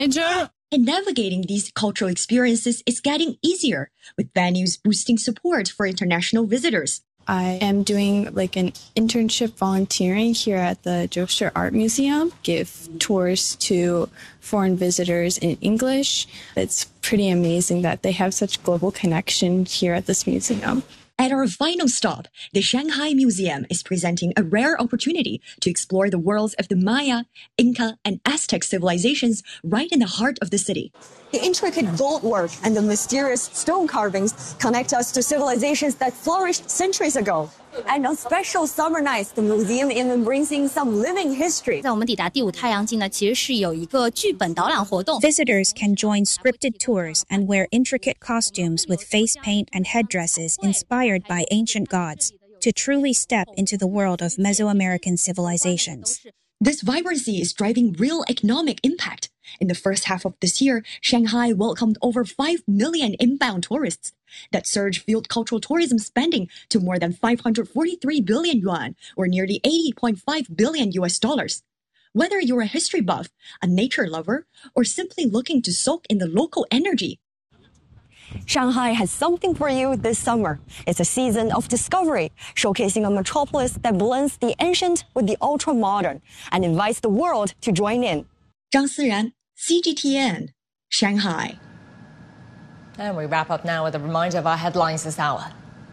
And navigating these cultural experiences is getting easier, with venues boosting support for international visitors. I am doing an internship volunteering here at the Jokster Art Museum, give tours to foreign visitors in English. It's pretty amazing that they have such global connection here at this museum. At our final stop, the Shanghai Museum is presenting a rare opportunity to explore the worlds of the Maya, Inca, and Aztec civilizations right in the heart of the city. The intricate gold work and the mysterious stone carvings connect us to civilizations that flourished centuries ago. And on special summer nights, the museum even brings in some living history. 在我们抵达第五太阳镜呢，其实是有一个剧本导览活动。 Visitors can join scripted tours and wear intricate costumes with face paint and headdresses inspired by ancient gods to truly step into the world of Mesoamerican civilizations. This vibrancy is driving real economic impact. In the first half of this year, Shanghai welcomed over 5 million inbound tourists. That surge fueled cultural tourism spending to more than 543 billion yuan, or nearly 80.5 billion US dollars. Whether you're a history buff, a nature lover, or simply looking to soak in the local energy, Shanghai has something for you this summer. It's a season of discovery, showcasing a metropolis that blends the ancient with the ultra-modern and invites the world to join in. Zhang Siran, CGTN, Shanghai. And we wrap up now with a reminder of our headlines this hour.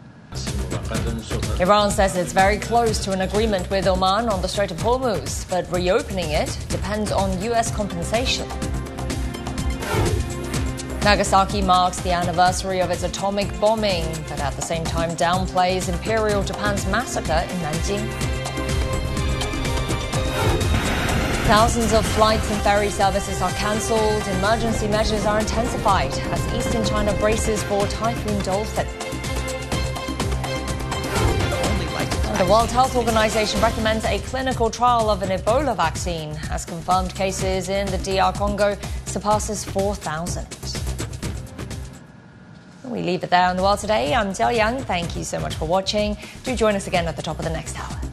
Iran says it's very close to an agreement with Oman on the Strait of Hormuz, but reopening it depends on U.S. compensation. Nagasaki marks the anniversary of its atomic bombing, but at the same time downplays Imperial Japan's massacre in Nanjing. Thousands of flights and ferry services are cancelled. Emergency measures are intensified as eastern China braces for Typhoon Dolphin. The World Health Organization recommends a clinical trial of an Ebola vaccine as confirmed cases in the DR Congo surpasses 4,000. We leave it there on The World Today. I'm Jiao Yang. Thank you so much for watching. Do join us again at the top of the next hour.